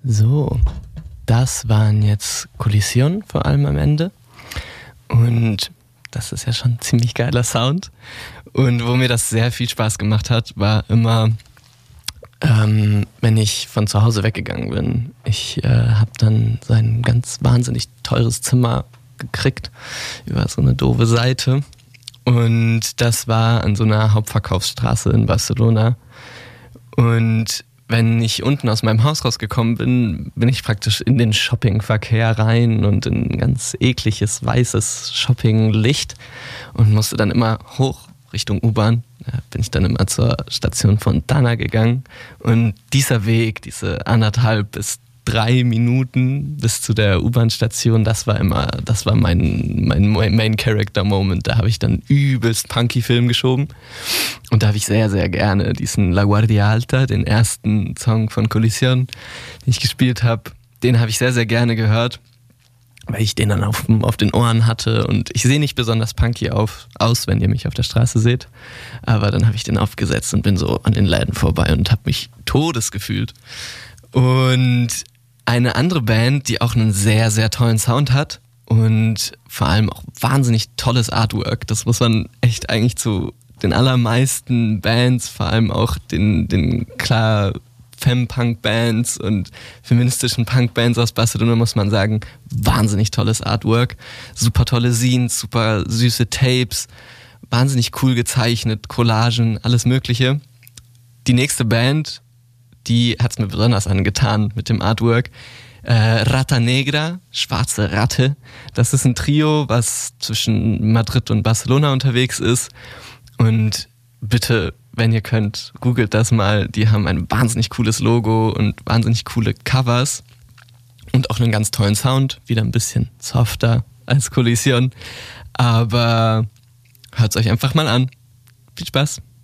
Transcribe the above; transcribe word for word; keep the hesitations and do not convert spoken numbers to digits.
So, das waren jetzt Kollision vor allem am Ende. Und das ist ja schon ein ziemlich geiler Sound. Und wo mir das sehr viel Spaß gemacht hat, war immer, ähm, wenn ich von zu Hause weggegangen bin. Ich äh, habe dann so ein ganz wahnsinnig teures Zimmer gekriegt über so eine doofe Seite. Und das war an so einer Hauptverkaufsstraße in Barcelona. Und wenn ich unten aus meinem Haus rausgekommen bin, bin ich praktisch in den Shoppingverkehr rein und in ein ganz ekliges, weißes Shoppinglicht und musste dann immer hoch Richtung U-Bahn. Da bin ich dann immer zur Station Fontana gegangen. Und dieser Weg, diese anderthalb bis drei Minuten bis zu der U-Bahn-Station, das war immer, das war mein, mein Main-Character-Moment. Da habe ich dann übelst Punky-Film geschoben. Und da habe ich sehr, sehr gerne diesen La Guardia Alta, den ersten Song von Kollision, den ich gespielt habe, den habe ich sehr, sehr gerne gehört, weil ich den dann auf, auf den Ohren hatte. Und ich sehe nicht besonders punky auf, aus, wenn ihr mich auf der Straße seht. Aber dann habe ich den aufgesetzt und bin so an den Läden vorbei und habe mich todesgefühlt. Und eine andere Band, die auch einen sehr, sehr tollen Sound hat und vor allem auch wahnsinnig tolles Artwork. Das muss man echt eigentlich zu den allermeisten Bands, vor allem auch den, den klar Femme-Punk-Bands und feministischen Punk-Bands aus Barcelona, muss man sagen, wahnsinnig tolles Artwork. Super tolle Scenes, super süße Tapes, wahnsinnig cool gezeichnet, Collagen, alles Mögliche. Die nächste Band, die hat es mir besonders angetan mit dem Artwork. Äh, Rata Negra, schwarze Ratte. Das ist ein Trio, was zwischen Madrid und Barcelona unterwegs ist. Und bitte, wenn ihr könnt, googelt das mal. Die haben ein wahnsinnig cooles Logo und wahnsinnig coole Covers. Und auch einen ganz tollen Sound. Wieder ein bisschen softer als Kollision. Aber hört es euch einfach mal an. Viel Spaß.